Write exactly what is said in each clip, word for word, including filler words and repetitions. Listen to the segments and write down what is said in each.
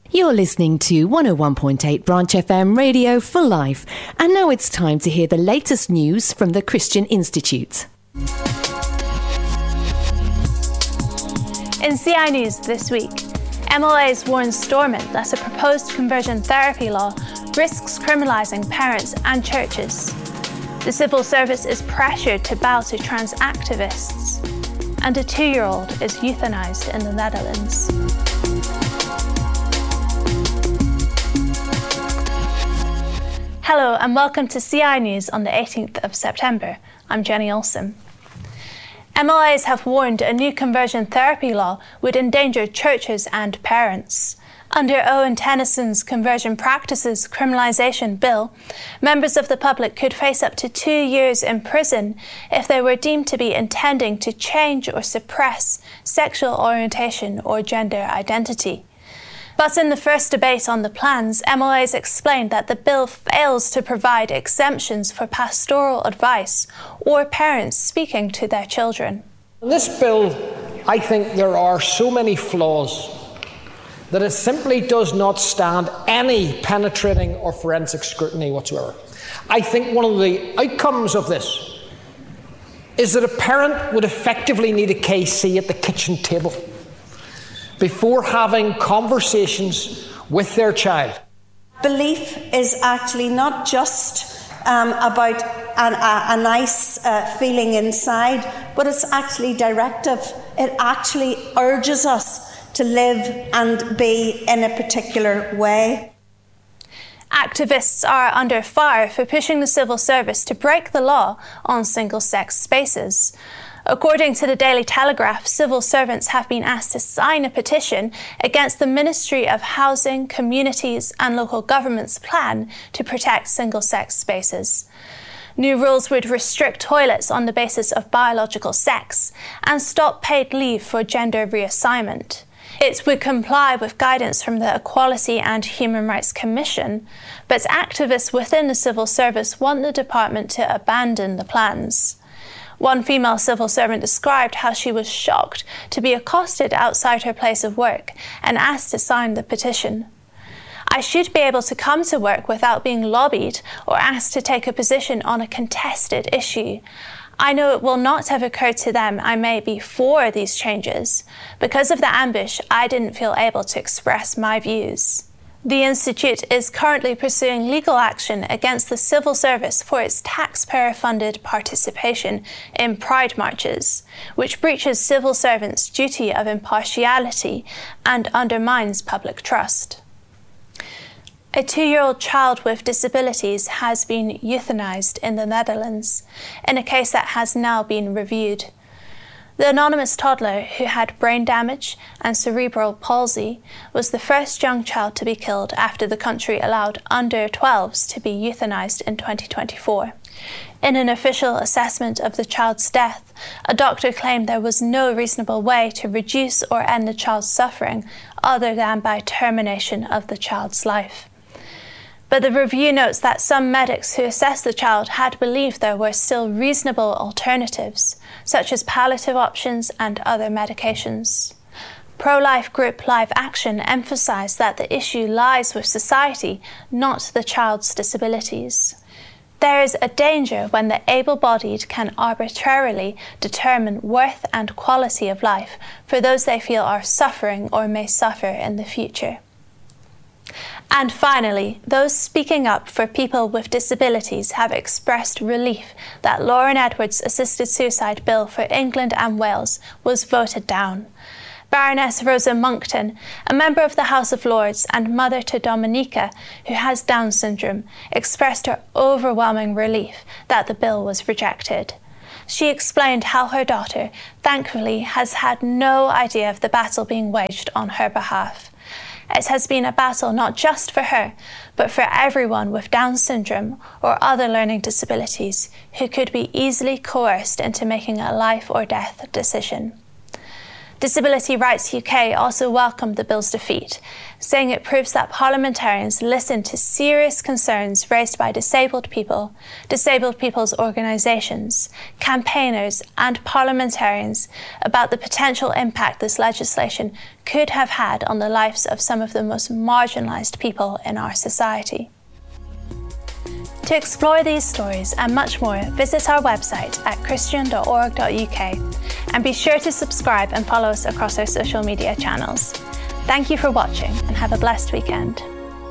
You're listening to one oh one point eight Branch F M Radio for Life. And now it's time to hear the latest news from the Christian Institute. In C I News this week, M L As warn Stormont that a proposed conversion therapy law risks criminalising parents and churches. The civil service is pressured to bow to trans activists. And a two-year-old is euthanised in the Netherlands. Hello and welcome to C I News on the eighteenth of September. I'm Jenny Olsen. M L As have warned a new conversion therapy law would endanger churches and parents. Under Owen Tennyson's Conversion Practices Criminalisation Bill, members of the public could face up to two years in prison if they were deemed to be intending to change or suppress sexual orientation or gender identity. But in the first debate on the plans, M L As explained that the bill fails to provide exemptions for pastoral advice or parents speaking to their children. In this bill, I think there are so many flaws that it simply does not stand any penetrating or forensic scrutiny whatsoever. I think one of the outcomes of this is that a parent would effectively need a K C at the kitchen table before having conversations with their child. Belief is actually not just um, about an, a, a nice uh, feeling inside, but it's actually directive. It actually urges us to live and be in a particular way. Activists are under fire for pushing the civil service to break the law on single-sex spaces. According to the Daily Telegraph, civil servants have been asked to sign a petition against the Ministry of Housing, Communities and Local Government's plan to protect single-sex spaces. New rules would restrict toilets on the basis of biological sex and stop paid leave for gender reassignment. It would comply with guidance from the Equality and Human Rights Commission, but activists within the civil service want the department to abandon the plans. One female civil servant described how she was shocked to be accosted outside her place of work and asked to sign the petition. "I should be able to come to work without being lobbied or asked to take a position on a contested issue. I know it will not have occurred to them I may be for these changes. Because of the ambush, I didn't feel able to express my views." The Institute is currently pursuing legal action against the civil service for its taxpayer-funded participation in Pride marches, which breaches civil servants' duty of impartiality and undermines public trust. A two-year-old child with disabilities has been euthanized in the Netherlands, in a case that has now been reviewed. The anonymous toddler, who had brain damage and cerebral palsy, was the first young child to be killed after the country allowed under twelves to be euthanized in twenty twenty-four. In an official assessment of the child's death, a doctor claimed there was no reasonable way to reduce or end the child's suffering other than by termination of the child's life. But the review notes that some medics who assessed the child had believed there were still reasonable alternatives, such as palliative options and other medications. Pro-life group Live Action emphasised that the issue lies with society, not the child's disabilities. There is a danger when the able-bodied can arbitrarily determine worth and quality of life for those they feel are suffering or may suffer in the future. And finally, those speaking up for people with disabilities have expressed relief that Lauren Edwards' assisted suicide bill for England and Wales was voted down. Baroness Rosa Monckton, a member of the House of Lords and mother to Dominica, who has Down syndrome, expressed her overwhelming relief that the bill was rejected. She explained how her daughter, thankfully, has had no idea of the battle being waged on her behalf. It has been a battle not just for her, but for everyone with Down syndrome or other learning disabilities who could be easily coerced into making a life or death decision. Disability Rights U K also welcomed the bill's defeat, saying it proves that parliamentarians listen to serious concerns raised by disabled people, disabled people's organisations, campaigners and parliamentarians about the potential impact this legislation could have had on the lives of some of the most marginalised people in our society. To explore these stories and much more, visit our website at christian dot org dot U K and be sure to subscribe and follow us across our social media channels. Thank you for watching and have a blessed weekend.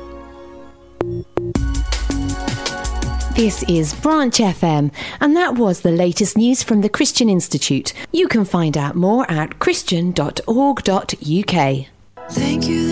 This is Branch F M, and that was the latest news from the Christian Institute. You can find out more at christian dot org dot U K. Thank you.